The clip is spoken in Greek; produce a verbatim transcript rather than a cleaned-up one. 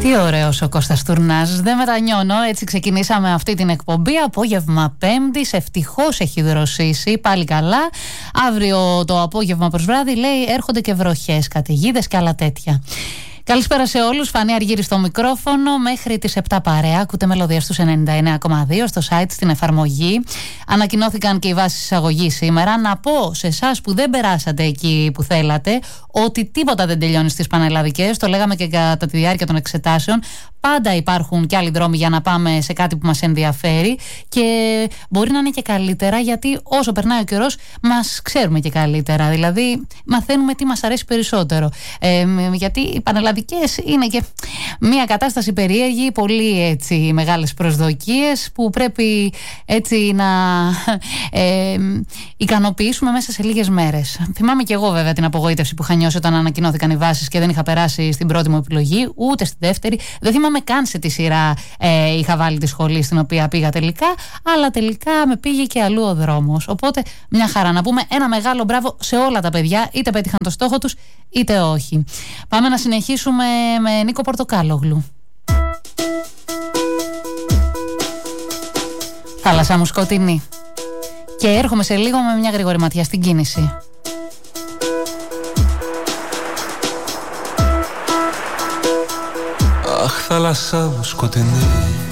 Τι ωραίος ο Κώστας Τουρνάς. Δεν μετανιώνω. Έτσι ξεκινήσαμε αυτή την εκπομπή. Απόγευμα Πέμπτης. Ευτυχώς έχει δροσίσει. Πάλι καλά. Αύριο το απόγευμα προς βράδυ λέει έρχονται και βροχές, καταιγίδες και άλλα τέτοια. Καλησπέρα σε όλους. Φανή Αργύρη στο μικρόφωνο. Μέχρι τις επτά παρέα. Ακούτε μελωδία στους ενενήντα εννέα κόμμα δύο στο site, στην εφαρμογή. Ανακοινώθηκαν και οι βάσεις εισαγωγής σήμερα. Να πω σε εσάς που δεν περάσατε εκεί που θέλατε ότι τίποτα δεν τελειώνει στις πανελλαδικές. Το λέγαμε και κατά τη διάρκεια των εξετάσεων. Πάντα υπάρχουν και άλλοι δρόμοι για να πάμε σε κάτι που μας ενδιαφέρει και μπορεί να είναι και καλύτερα, γιατί όσο περνάει ο καιρός μας ξέρουμε και καλύτερα. Δηλαδή μαθαίνουμε τι μας αρέσει περισσότερο. Ε, γιατί οι πανελλαδικές είναι και μια κατάσταση περίεργη, πολύ έτσι μεγάλες προσδοκίες που πρέπει έτσι να ε, ικανοποιήσουμε μέσα σε λίγες μέρες. Θυμάμαι και εγώ βέβαια την απογοήτευση που είχα νιώσει όταν ανακοινώθηκαν οι βάσεις και δεν είχα περάσει στην πρώτη μου επιλογή, ούτε στη δεύτερη. Δεν θυμάμαι καν σε τι σειρά ε, είχα βάλει τη σχολή στην οποία πήγα τελικά, αλλά τελικά με πήγε και αλλού ο δρόμος. Οπότε μια χαρά. Να πούμε ένα μεγάλο μπράβο σε όλα τα παιδιά, είτε πέτυχαν το στόχο τους είτε όχι. Πάμε να συνεχίσουμε με Νίκο Πορτοκάλογλου. Θάλασσα μου σκοτεινή. Και έρχομαι σε λίγο με μια γρήγορη ματιά στην κίνηση. Αχ, θάλασσα μου σκοτεινή,